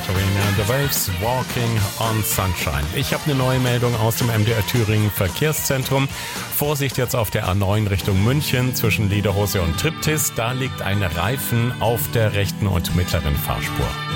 Katharina, The Waves, Walking on Sunshine. Ich habe eine neue Meldung aus dem MDR Thüringen Verkehrszentrum. Vorsicht jetzt auf der A9 Richtung München zwischen Lederhose und Triptis. Da liegt ein Reifen auf der rechten und mittleren Fahrspur.